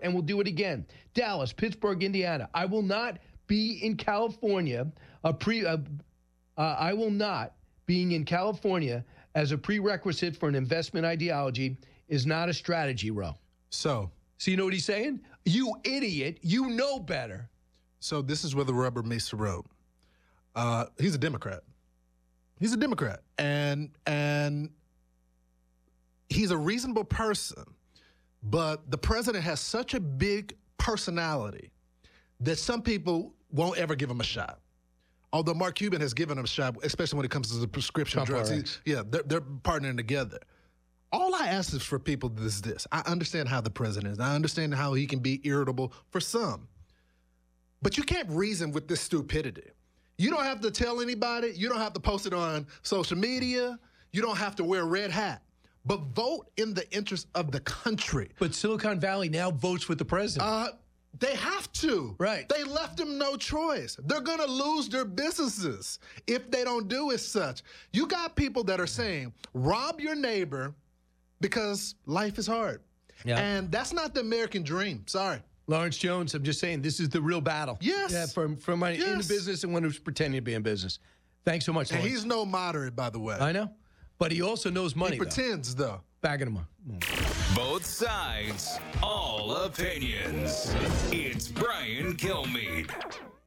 and we'll do it again. Dallas, Pittsburgh, Indiana. I will not be in California. I will not being in California as a prerequisite for an investment ideology is not a strategy, Ro. So you know what he's saying? You idiot. You know better. So this is where the rubber meets the road. He's a Democrat. He's a Democrat. And he's a reasonable person. But the president has such a big personality that some people won't ever give him a shot. Although Mark Cuban has given him a shot, especially when it comes to the prescription drugs. They're partnering together. All I ask is for people is this. I understand how the president is. I understand how he can be irritable for some. But you can't reason with this stupidity. You don't have to tell anybody. You don't have to post it on social media. You don't have to wear a red hat. But vote in the interest of the country. But Silicon Valley now votes with the president. They have to. Right. They left them no choice. They're going to lose their businesses if they don't do as such. You got people that are saying, rob your neighbor because life is hard. Yeah. And that's not the American dream. Sorry. Lawrence Jones, I'm just saying, this is the real battle. Yes. Yeah, from in the business and one who's pretending to be in business. Thanks so much, Lawrence. And he's no moderate, by the way. I know. But he also knows money, He pretends, though. Bagging him up. Both sides, all opinions. It's Brian Kilmeade.